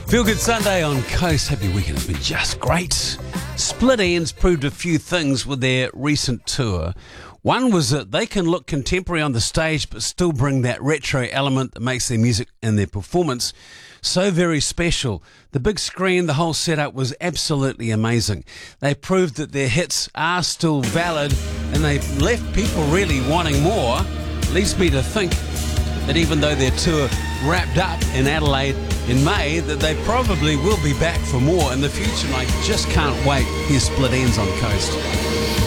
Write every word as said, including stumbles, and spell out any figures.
Feel Good Sunday on Coast. Happy weekend. It's been just great. Split Enz proved a few things with their recent tour. One was that they can look contemporary on the stage but still bring that retro element that makes their music and their performance so very special. The big screen, the whole setup was absolutely amazing. They proved that their hits are still valid and they left people really wanting more. Leads me to think that even though their tour wrapped up in Adelaide in May, that they probably will be back for more in the future, and I just can't wait. Here's Split Enz on Coast.